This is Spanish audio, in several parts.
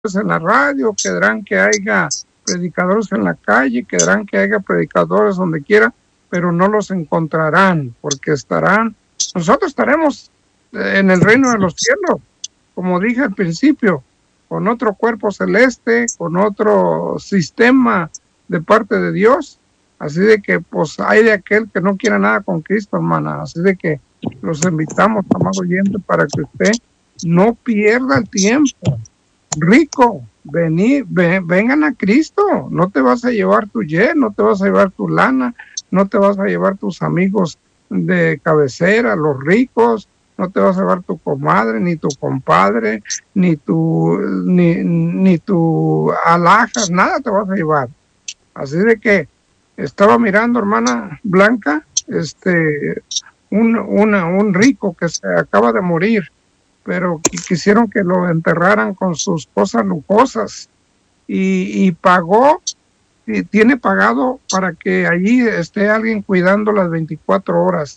en la radio, querrán que haya predicadores en la calle, querrán que haya predicadores donde quiera, pero no los encontrarán, porque nosotros estaremos en el reino de los cielos, como dije al principio, con otro cuerpo celeste, con otro sistema de parte de Dios. Así de que, pues, hay de aquel que no quiera nada con Cristo, hermana. Así de que los invitamos, amado oyente, para que usted no pierda el tiempo. Rico, vengan a Cristo. No te vas a llevar tu jet, no te vas a llevar tu lana, no te vas a llevar tus amigos de cabecera, los ricos, no te vas a llevar tu comadre, ni tu compadre, ni tu alhajas, nada te vas a llevar. Así de que estaba mirando, hermana Blanca, un rico que se acaba de morir, pero quisieron que lo enterraran con sus cosas lujosas y pagó, y tiene pagado para que allí esté alguien cuidando las 24 horas.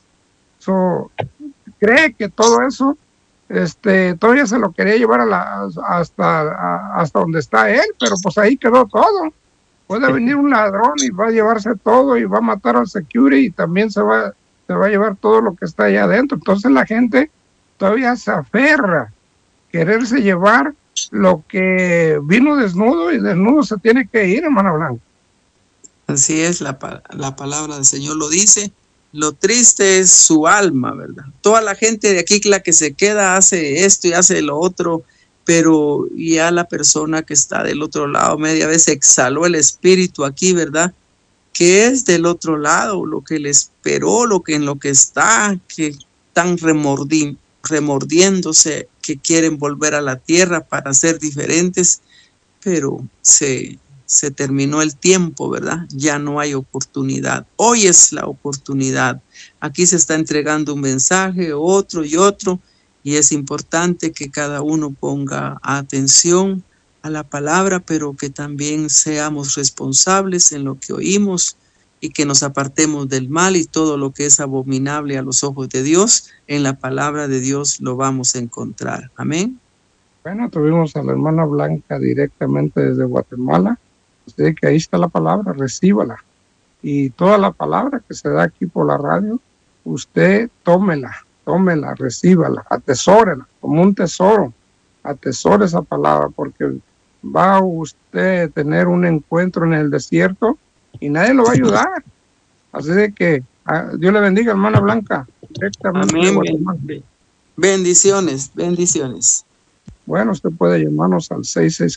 Cree que todo eso todavía se lo quería llevar hasta donde está él, pero pues ahí quedó todo. Puede venir un ladrón y va a llevarse todo y va a matar al security y también se va a llevar todo lo que está allá adentro. Entonces la gente todavía se aferra a quererse llevar lo que vino desnudo, y desnudo se tiene que ir, hermana Blanca. Así es, la palabra del Señor lo dice. Lo triste es su alma, ¿verdad? Toda la gente de aquí, la que se queda, hace esto y hace lo otro, pero ya la persona que está del otro lado media vez exhaló el espíritu aquí, ¿verdad? Que es del otro lado, lo que le esperó, en lo que está, que están remordiéndose, que quieren volver a la tierra para ser diferentes, pero se terminó el tiempo, ¿verdad? Ya no hay oportunidad. Hoy es la oportunidad. Aquí se está entregando un mensaje, otro y otro, y es importante que cada uno ponga atención a la palabra, pero que también seamos responsables en lo que oímos y que nos apartemos del mal, y todo lo que es abominable a los ojos de Dios, en la palabra de Dios lo vamos a encontrar. Amén. Bueno, tuvimos a la hermana Blanca directamente desde Guatemala. Así que ahí está la palabra, recíbala. Y toda la palabra que se da aquí por la radio, usted tómela, recíbala, atesórela, como un tesoro. Atesore esa palabra, porque va usted a tener un encuentro en el desierto y nadie lo va a ayudar. Así de que Dios le bendiga, hermana Blanca. Directamente de Guatemala. Bendiciones, bendiciones. Bueno, usted puede llamarnos al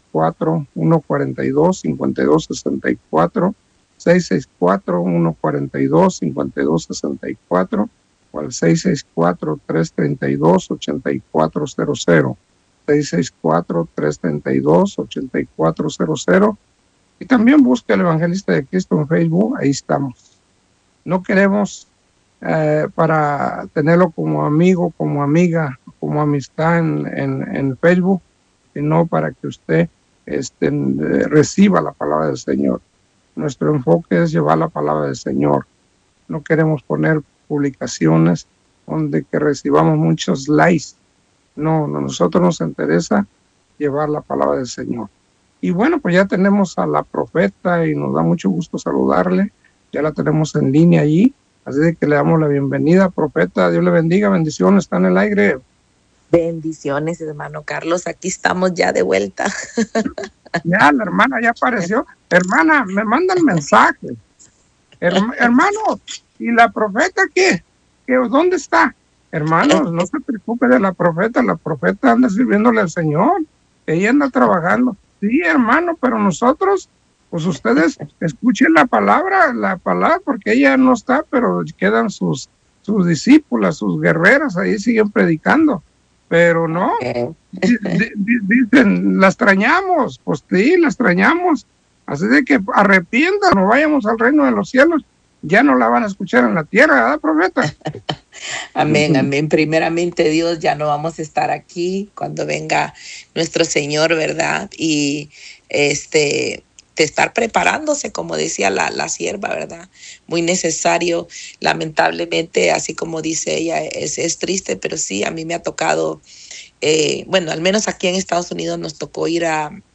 664-142-5264, 664-142-5264 o al 664-332-8400, 664-332-8400. Y también busque al Evangelista de Cristo en Facebook, ahí estamos. No queremos para tenerlo como amigo, como amiga, como amistad en Facebook, sino para que usted reciba la palabra del Señor. Nuestro enfoque es llevar la palabra del Señor. No queremos poner publicaciones donde que recibamos muchos likes. No, nosotros nos interesa llevar la palabra del Señor. Y bueno, pues ya tenemos a la profeta y nos da mucho gusto saludarle. Ya la tenemos en línea allí. Así de que le damos la bienvenida, profeta. Dios le bendiga, bendiciones, está en el aire. Bendiciones, hermano Carlos, aquí estamos ya de vuelta. Ya, la hermana ya apareció. Hermana, me manda el mensaje. Hermano, ¿y la profeta qué? ¿Dónde está? Hermanos, no se preocupe de la profeta anda sirviéndole al Señor. Ella anda trabajando. Sí, hermano, pero nosotros... pues ustedes escuchen la palabra, porque ella no está, pero quedan sus discípulas, sus guerreras, ahí siguen predicando, pero no, dicen, la extrañamos, pues sí, la extrañamos, así de que arrepientan, no vayamos al reino de los cielos, ya no la van a escuchar en la tierra, ¿verdad, profeta? Amén, amén. Primeramente, Dios, ya no vamos a estar aquí cuando venga nuestro Señor, ¿verdad? Y de estar preparándose, como decía la sierva, ¿verdad? Muy necesario. Lamentablemente, así como dice ella, es triste, pero sí, a mí me ha tocado, bueno, al menos aquí en Estados Unidos nos tocó ir a